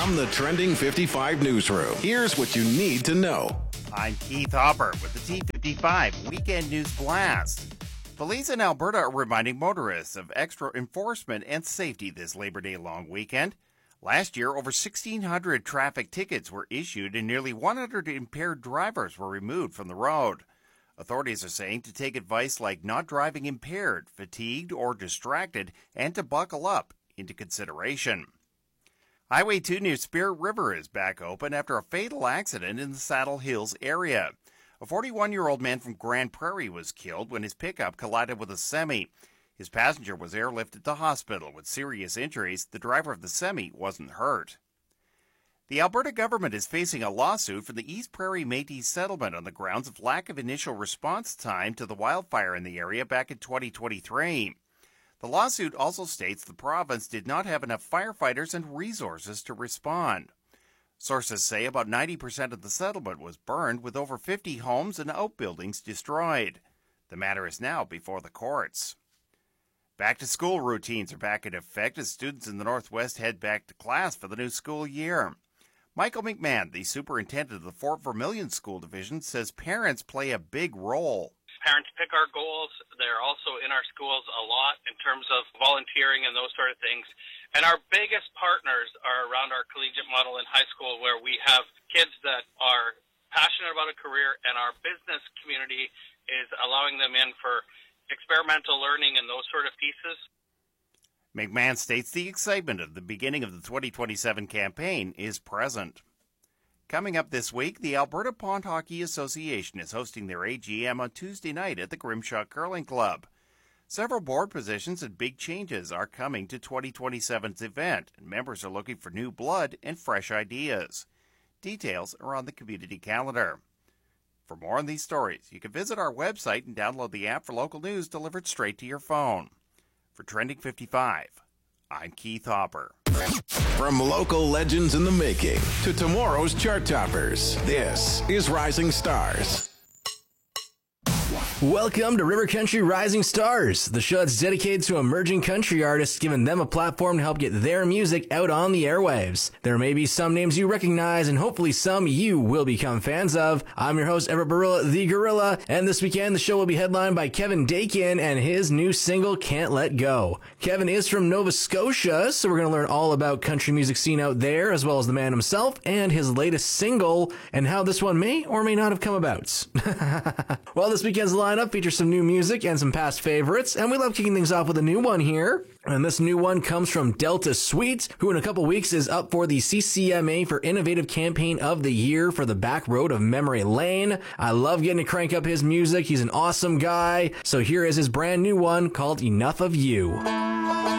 From the Trending 55 newsroom, here's what you need to know. I'm Keith Hopper with the T55 Weekend News Blast. Police in Alberta are reminding motorists of extra enforcement and safety this Labor Day long weekend. Last year, over 1,600 traffic tickets were issued and nearly 100 impaired drivers were removed from the road. Authorities are saying to take advice like not driving impaired, fatigued, or distracted, and to buckle up into consideration. Highway 2 near Spirit River is back open after a fatal accident in the Saddle Hills area. A 41-year-old man from Grand Prairie was killed when his pickup collided with a semi. His passenger was airlifted to hospital with serious injuries. The driver of the semi wasn't hurt. The Alberta government is facing a lawsuit for the East Prairie Métis settlement on the grounds of lack of initial response time to the wildfire in the area back in 2023. The lawsuit also states the province did not have enough firefighters and resources to respond. Sources say about 90% of the settlement was burned, with over 50 homes and outbuildings destroyed. The matter is now before the courts. Back-to-school routines are back in effect as students in the Northwest head back to class for the new school year. Michael McMahon, the superintendent of the Fort Vermilion School Division, says parents play a big role. Parents pick our goals. They're also in our schools a lot in terms of volunteering and those sort of things. And our biggest partners are around our collegiate model in high school, where we have kids that are passionate about a career, and our business community is allowing them in for experimental learning and those sort of pieces. McMahon states the excitement of the beginning of the 2027 campaign is present. Coming up this week, the Alberta Pond Hockey Association is hosting their AGM on Tuesday night at the Grimshaw Curling Club. Several board positions and big changes are coming to 2027's event, and members are looking for new blood and fresh ideas. Details are on the community calendar. For more on these stories, you can visit our website and download the app for local news delivered straight to your phone. For Trending 55, I'm Keith Hopper. From local legends in the making to tomorrow's chart toppers, this is Rising Stars. Welcome to River Country Rising Stars, the show that's dedicated to emerging country artists, giving them a platform to help get their music out on the airwaves. There may be some names you recognize, and hopefully some you will become fans of. I'm your host, Everett Barilla, the Gorilla, and this weekend the show will be headlined by Kevin Dakin and his new single, Can't Let Go. Kevin is from Nova Scotia, so we're going to learn all about country music scene out there, as well as the man himself and his latest single, and how this one may or may not have come about. Well, this weekend's lineup features some new music and some past favorites, and we love kicking things off with a new one here. And this new one comes from Delta Sweet, who in a couple weeks is up for the CCMA for Innovative Campaign of the Year for the Back Road of Memory Lane. I love getting to crank up his music. He's an awesome guy. So here is his brand new one called Enough of You.